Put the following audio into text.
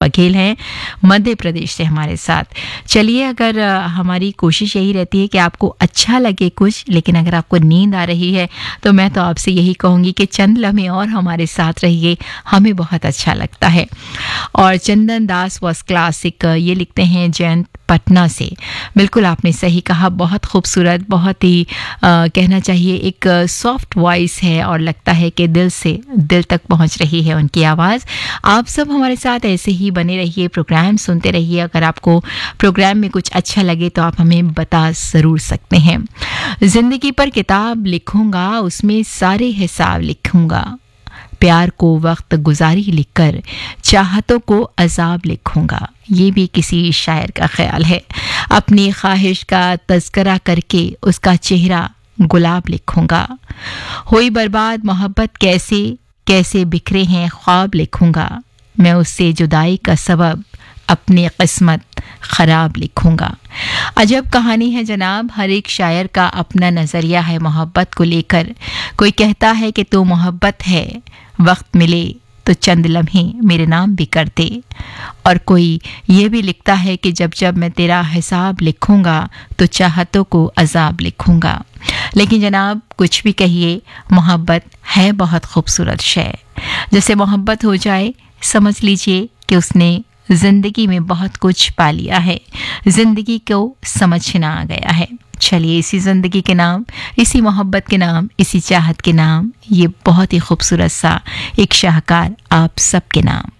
बघेल हैं मध्य प्रदेश से हमारे साथ। चलिए, अगर हमारी कोशिश यही रहती है कि आपको अच्छा लगे कुछ, लेकिन अगर आपको नींद आ रही है तो मैं तो आपसे यही कहूँगी कि चंद लम्हे और हमारे साथ रहिए, हमें बहुत अच्छा लगता है। और चंदन दास वॉज क्लासिक ये लिखते हैं जयंत पटना से। बिल्कुल आपने सही कहा, बहुत खूबसूरत, बहुत ही कहना चाहिए एक सॉफ्ट वॉइस है और लगता है कि दिल से दिल तक पहुंच रही है उनकी आवाज़। आप सब हमारे साथ ऐसे ही बने रहिए, प्रोग्राम सुनते रहिए। अगर आपको प्रोग्राम में कुछ अच्छा लगे तो आप हमें बता ज़रूर सकते हैं। ज़िंदगी पर किताब लिखूंगा, उसमें सारे हिसाब लिखूंगा, प्यार को वक्त गुजारी लिखकर चाहतों को अजाब लिखूंगा। ये भी किसी शायर का ख्याल है। अपनी ख्वाहिश का तज़किरा करके उसका चेहरा गुलाब लिखूंगा। हुई बर्बाद मोहब्बत कैसे कैसे बिखरे हैं ख्वाब लिखूंगा। मैं उससे जुदाई का सबब अपनी किस्मत ख़राब लिखूंगा। अजब कहानी है जनाब, हर एक शायर का अपना नज़रिया है मोहब्बत को लेकर। कोई कहता है कि तू मोहब्बत है, वक्त मिले तो चंद लम्हे मेरे नाम भी कर दे। और कोई ये भी लिखता है कि जब जब मैं तेरा हिसाब लिखूंगा तो चाहतों को अजाब लिखूंगा। लेकिन जनाब कुछ भी कहिए, मोहब्बत है बहुत खूबसूरत शय। जैसे मोहब्बत हो जाए समझ लीजिए कि उसने ज़िंदगी में बहुत कुछ पा लिया है, ज़िंदगी को समझना आ गया है। चलिए, इसी ज़िंदगी के नाम, इसी मोहब्बत के नाम, इसी चाहत के नाम, ये बहुत ही खूबसूरत सा एक शाहकार आप सबके नाम।